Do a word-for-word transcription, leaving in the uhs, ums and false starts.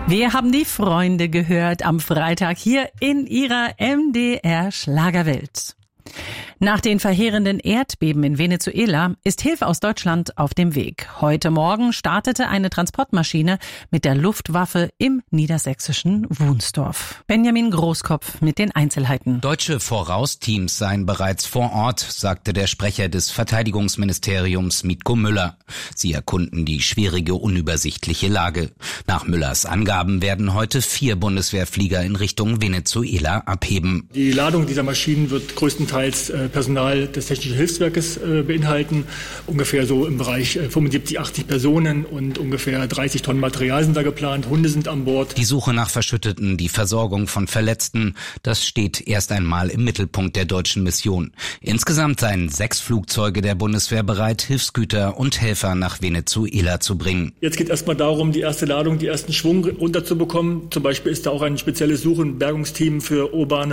Wir haben die Freunde gehört am Freitag hier in ihrer M D R Schlagerwelt. Nach den verheerenden Erdbeben in Venezuela ist Hilfe aus Deutschland auf dem Weg. Heute Morgen startete eine Transportmaschine mit der Luftwaffe im niedersächsischen Wunsdorf. Benjamin Großkopf mit den Einzelheiten. Deutsche Vorausteams seien bereits vor Ort, sagte der Sprecher des Verteidigungsministeriums Mitko Müller. Sie erkunden die schwierige, unübersichtliche Lage. Nach Müllers Angaben werden heute vier Bundeswehrflieger in Richtung Venezuela abheben. Die Ladung dieser Maschinen wird größtenteils äh, Personal des Technischen Hilfswerkes äh, beinhalten. Ungefähr so im Bereich äh, fünfundsiebzig, achtzig Personen und ungefähr dreißig Tonnen Material sind da geplant. Hunde sind an Bord. Die Suche nach Verschütteten, die Versorgung von Verletzten, das steht erst einmal im Mittelpunkt der deutschen Mission. Insgesamt seien sechs Flugzeuge der Bundeswehr bereit, Hilfsgüter und Helfer nach Venezuela zu bringen. Jetzt geht erstmal darum, die erste Ladung, die ersten Schwung runterzubekommen. Zum Beispiel ist da auch ein spezielles Such- und Bergungsteam für urbane